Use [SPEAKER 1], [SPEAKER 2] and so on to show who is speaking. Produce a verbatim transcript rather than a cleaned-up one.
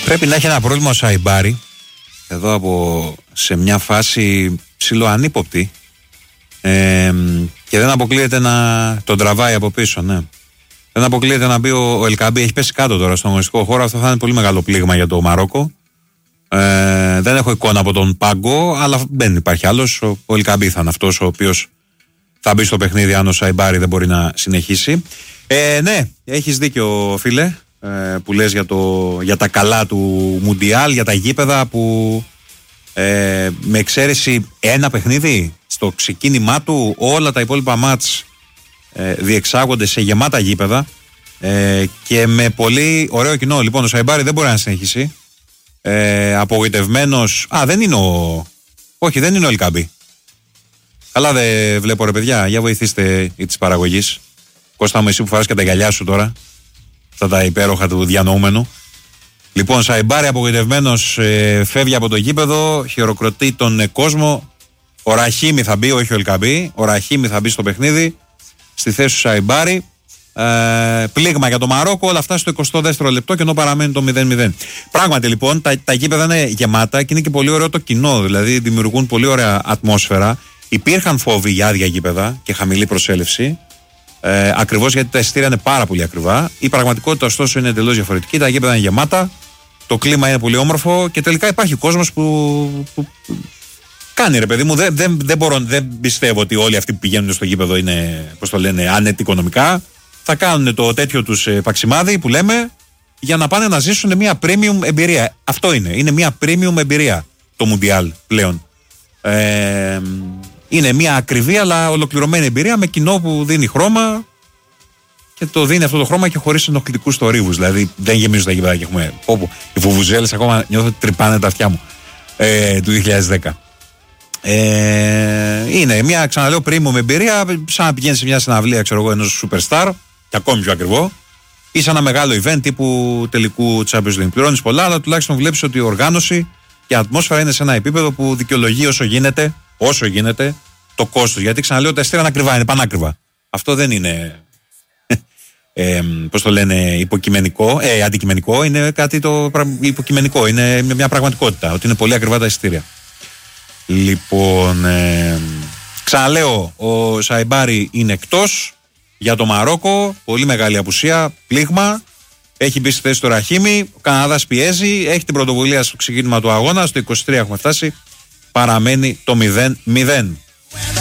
[SPEAKER 1] Πρέπει να έχει ένα πρόβλημα ο Σαϊμπάρη εδώ από σε μια φάση ψιλοανύποπτη ε, και δεν αποκλείεται να τον τραβάει από πίσω, ναι. Δεν αποκλείεται να μπει ο, ο Ελκαμπή, έχει πέσει κάτω τώρα στον αγωνιστικό χώρο. Αυτό θα είναι πολύ μεγάλο πλήγμα για το Μαρόκο. Ε, δεν έχω εικόνα από τον πάγκο, αλλά δεν υπάρχει άλλος. Ο, ο Ελκαμπή θα είναι αυτός ο οποίος θα μπει στο παιχνίδι αν ο Σαϊμπάρη δεν μπορεί να συνεχίσει. Ε, ναι, έχεις δίκιο, φίλε, ε, που λες για, το, για τα καλά του Μουντιάλ, για τα γήπεδα που ε, με εξαίρεση ένα παιχνίδι στο ξεκίνημά του, όλα τα υπόλοιπα μάτς ε, διεξάγονται σε γεμάτα γήπεδα ε, και με πολύ ωραίο κοινό. Λοιπόν, ο Σαϊμπάρη δεν μπορεί να συνεχίσει. Ε, απογοητευμένος. Α, δεν είναι ο. Όχι, δεν είναι ο Ελκαμπή. Καλά, δεν βλέπω, ρε παιδιά. Για βοηθήστε ή της παραγωγής. Κώστα μου, εσύ που φοράς και τα γυαλιά σου τώρα. Αυτά τα υπέροχα του διανοούμενου. Λοιπόν, Σαϊμπάρη απογοητευμένος ε, φεύγει από το γήπεδο. Χειροκροτεί τον ε, κόσμο. Ο Ραχίμι θα μπει, όχι ο Ελκαμπή. Ο Ραχίμι θα μπει στο παιχνίδι. Στη θέση του Σαϊμπάρη. Ε, πλήγμα για το Μαρόκο, όλα αυτά στο εικοστό δεύτερο λεπτό και ενώ παραμένει το μηδέν μηδέν. Πράγματι λοιπόν, τα, τα γήπεδα είναι γεμάτα και είναι και πολύ ωραίο το κοινό. Δηλαδή δημιουργούν πολύ ωραία ατμόσφαιρα. Υπήρχαν φόβοι για άδεια γήπεδα και χαμηλή προσέλευση. Ε, ακριβώς γιατί τα εισιτήρια είναι πάρα πολύ ακριβά. Η πραγματικότητα ωστόσο είναι εντελώς διαφορετική. Τα γήπεδα είναι γεμάτα. Το κλίμα είναι πολύ όμορφο και τελικά υπάρχει κόσμος που, που κάνει, ρε παιδί μου. Δεν, δεν, δεν, μπορώ, δεν πιστεύω ότι όλοι αυτοί που πηγαίνουν στο γήπεδο είναι, πώς το λένε, άνετοι οικονομικά. Θα κάνουν το τέτοιο τους ε, παξιμάδι που λέμε για να πάνε να ζήσουν μια premium εμπειρία. Αυτό είναι. Είναι μια premium εμπειρία το Μουντιάλ πλέον. Ε, είναι μια ακριβή αλλά ολοκληρωμένη εμπειρία με κοινό που δίνει χρώμα και το δίνει αυτό το χρώμα και χωρίς ενοχλητικούς θορύβους. Δηλαδή δεν γεμίζουν τα γήπεδα και έχουμε. Όπου οι βουβουζέλες ακόμα νιώθω ότι τρυπάνε τα αυτιά μου ε, του δύο χιλιάδες δέκα. Ε, είναι μια, ξαναλέω, premium εμπειρία, σαν να πηγαίνει σε μια συναυλία, ξέρω εγώ, ενός superstar. Και ακόμη πιο ακριβό, ή σε ένα μεγάλο event τύπου τελικού Champions League. Πληρώνεις πολλά, αλλά τουλάχιστον βλέπεις ότι η οργάνωση και η ατμόσφαιρα είναι σε ένα επίπεδο που δικαιολογεί όσο γίνεται, όσο γίνεται το κόστος. Γιατί ξαναλέω, τα εστία είναι ακριβά, είναι πανάκριβα. Αυτό δεν είναι, ε, πώς το λένε, υποκειμενικό, ε, αντικειμενικό, είναι κάτι το υποκειμενικό, είναι μια πραγματικότητα, ότι είναι πολύ ακριβά τα εισιτήρια. Λοιπόν, ε, ξαναλέω, ο Σαϊμπάρη είναι εκτός. Για το Μαρόκο, πολύ μεγάλη απουσία, πλήγμα. Έχει μπει στη θέση του Ραχίμι. Ο Καναδάς πιέζει, έχει την πρωτοβουλία στο ξεκίνημα του αγώνα. Στο είκοσι τρία έχουμε φτάσει. Παραμένει το μηδέν μηδέν.